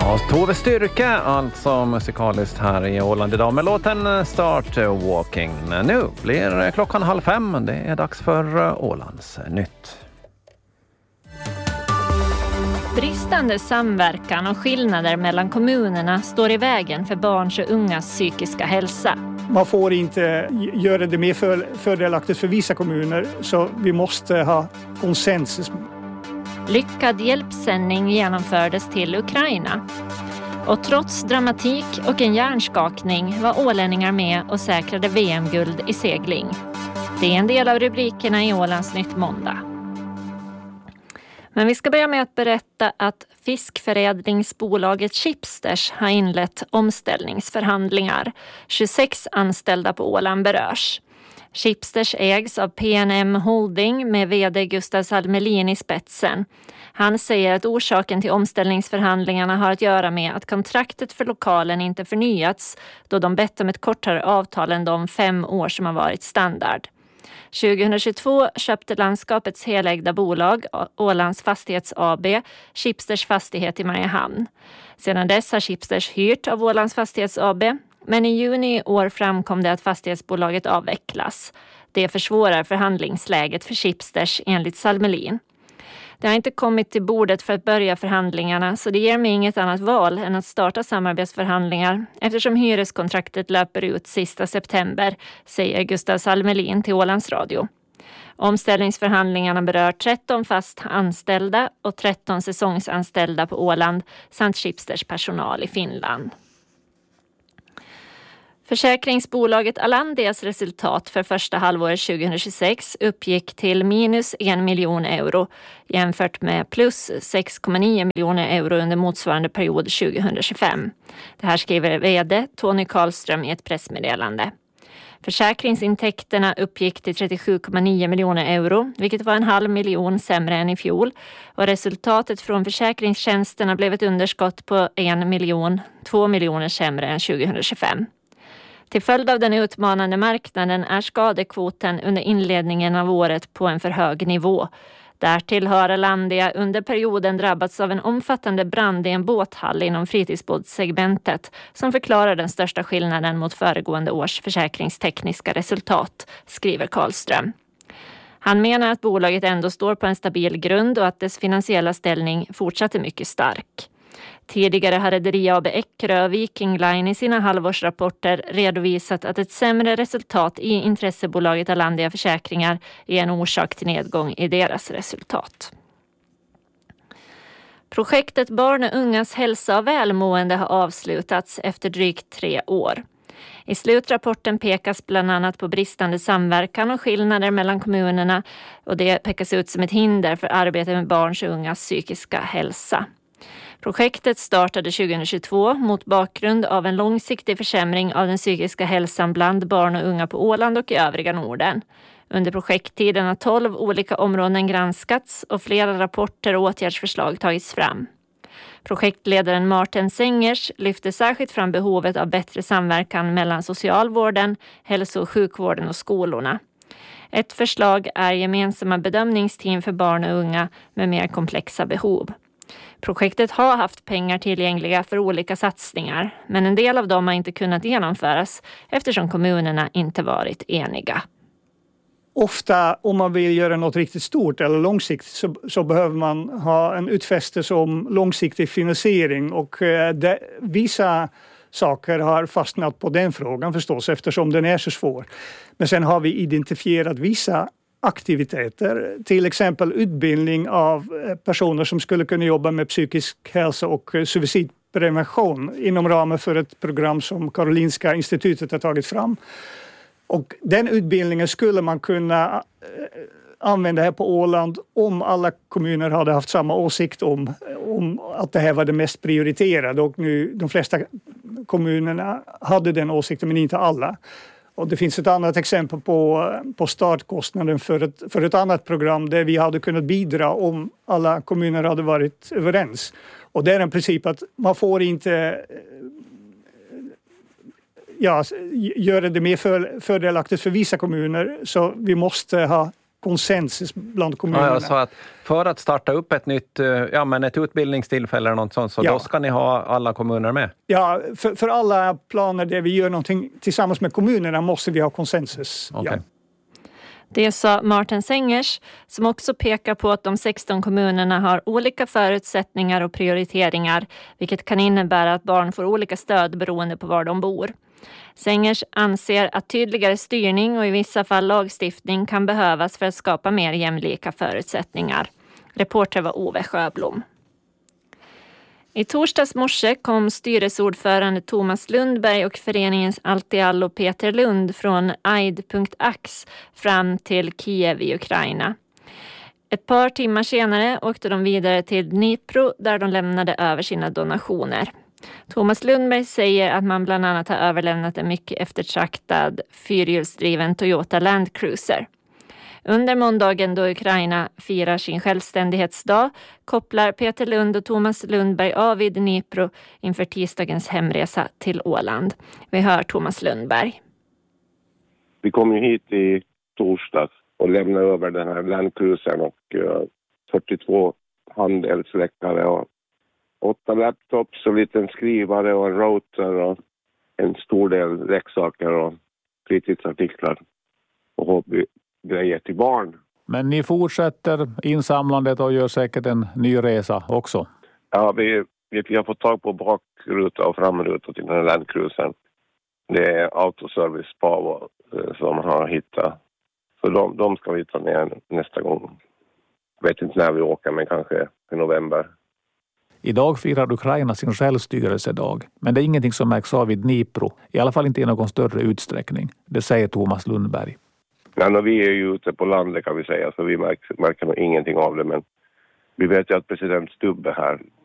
Ja, Tove Styrke, alltså musikaliskt här i Åland idag med låten Start Walking. Nu blir klockan 4:30, det är dags för Ålands nytt. Bristande samverkan och skillnader mellan kommunerna står i vägen för barns och ungas psykiska hälsa. Man får inte göra det mer fördelaktigt för vissa kommuner, så vi måste ha konsensus. Lyckad hjälpsändning genomfördes till Ukraina. Och trots dramatik och en hjärnskakning var ålänningar med och säkrade VM-guld i segling. Det är en del av rubrikerna i Ålands nytt måndag. Men vi ska börja med att berätta att fiskförädlingsbolaget Schibsters har inlett omställningsförhandlingar. 26 anställda på Åland berörs. Schibsters ägs av PNM Holding med vd Gustav Salmelin i spetsen. Han säger att orsaken till omställningsförhandlingarna har att göra med att kontraktet för lokalen inte förnyats, då de bett om ett kortare avtal än de 5 år som har varit standard. 2022 köpte landskapets helägda bolag, Ålands Fastighets AB, Schibsters fastighet i Mariehamn. Sedan dess har Schibsters hyrt av Ålands Fastighets AB, men i juni i år framkom det att fastighetsbolaget avvecklas. Det försvårar förhandlingsläget för Schibsters enligt Salmelin. Det har inte kommit till bordet för att börja förhandlingarna, så det ger mig inget annat val än att starta samarbetsförhandlingar eftersom hyreskontraktet löper ut sista september, säger Gustav Salmelin till Ålands Radio. Omställningsförhandlingarna berör 13 fast anställda och 13 säsongsanställda på Åland samt Schibsters personal i Finland. Försäkringsbolaget Alandias resultat för första halvåret 2026 uppgick till minus 1 miljon euro jämfört med plus 6,9 miljoner euro under motsvarande period 2025. Det här skriver vd Tony Karlström i ett pressmeddelande. Försäkringsintäkterna uppgick till 37,9 miljoner euro, vilket var 0,5 miljon sämre än i fjol. Och resultatet från försäkringstjänsterna blev ett underskott på 1 miljon, 2 miljoner sämre än 2025. Till följd av den utmanande marknaden är skadekvoten under inledningen av året på en för hög nivå. Därtill har Alandia under perioden drabbats av en omfattande brand i en båthall inom fritidsbåtssegmentet som förklarar den största skillnaden mot föregående års försäkringstekniska resultat, skriver Karlström. Han menar att bolaget ändå står på en stabil grund och att dess finansiella ställning fortsatt är mycket stark. Tidigare har Rederi AB Eckerö och Viking Line i sina halvårsrapporter redovisat att ett sämre resultat i intressebolaget Alandia Försäkringar är en orsak till nedgång i deras resultat. Projektet Barn och ungas hälsa och välmående har avslutats efter drygt 3 år. I slutrapporten pekas bland annat på bristande samverkan och skillnader mellan kommunerna, och det pekas ut som ett hinder för arbetet med barns och ungas psykiska hälsa. Projektet startade 2022 mot bakgrund av en långsiktig försämring av den psykiska hälsan bland barn och unga på Åland och i övriga Norden. Under projekttiden har 12 olika områden granskats och flera rapporter och åtgärdsförslag tagits fram. Projektledaren Martin Sengers lyfter särskilt fram behovet av bättre samverkan mellan socialvården, hälso- och sjukvården och skolorna. Ett förslag är gemensamma bedömningsteam för barn och unga med mer komplexa behov. Projektet har haft pengar tillgängliga för olika satsningar, men en del av dem har inte kunnat genomföras eftersom kommunerna inte varit eniga. Ofta om man vill göra något riktigt stort eller långsiktigt så behöver man ha en utfästelse om långsiktig finansiering, och vissa saker har fastnat på den frågan förstås eftersom den är så svår. Men sen har vi identifierat vissa aktiviteter, till exempel utbildning av personer som skulle kunna jobba med psykisk hälsa och suicidprevention inom ramen för ett program som Karolinska institutet har tagit fram. Och den utbildningen skulle man kunna använda här på Åland om alla kommuner hade haft samma åsikt om att det här var det mest prioriterade, och nu de flesta kommunerna hade den åsikten men inte alla. Och det finns ett annat exempel på startkostnaden för ett annat program där vi hade kunnat bidra om alla kommuner hade varit överens. Och det är en princip att man får inte göra det mer fördelaktigt för vissa kommuner, så vi måste ha konsensus bland kommunerna. Ja, jag sa att för att starta upp ett nytt, ett utbildningstillfälle eller något sånt, så då ska ni ha alla kommuner med? Ja, för alla planer där vi gör någonting tillsammans med kommunerna måste vi ha konsensus. Okay. Ja. Det sa Martin Sengers, som också pekar på att de 16 kommunerna har olika förutsättningar och prioriteringar, vilket kan innebära att barn får olika stöd beroende på var de bor. Sengers anser att tydligare styrning och i vissa fall lagstiftning kan behövas för att skapa mer jämlika förutsättningar. Reporter var Ove Sjöblom. I torsdags morse kom styrelseordförande Thomas Lundberg och föreningens Altiallo Peter Lund från aid.ax fram till Kiev i Ukraina. Ett par timmar senare åkte de vidare till Dnipro där de lämnade över sina donationer. Thomas Lundberg säger att man bland annat har överlämnat en mycket eftertraktad fyrhjulsdriven Toyota Land Cruiser. Under måndagen då Ukraina firar sin självständighetsdag kopplar Peter Lund och Thomas Lundberg av i Dnipro inför tisdagens hemresa till Åland. Vi hör Thomas Lundberg. Vi kom ju hit i torsdags och lämnade över den här landcruisern och 42 handelsläckare och 8 laptops och liten skrivare och en router och en stor del leksaker och fritidsartiklar och hobbygrejer till barn. Men ni fortsätter insamlandet och gör säkert en ny resa också? Ja, vi har fått tag på bakruta och framruta till den här landcruisern. Det är Autoservice Pavo som har hittat. Så de ska vi ta ner nästa gång. Jag vet inte när vi åker, men kanske i november. Idag firar Ukraina sin självstyrelsedag, men det är ingenting som märks av i Dnipro, i alla fall inte i någon större utsträckning. Det säger Thomas Lundberg. Ja, vi är ju ute på landet kan vi säga, så vi märker nog ingenting av det, men vi vet ju att president Stubb är här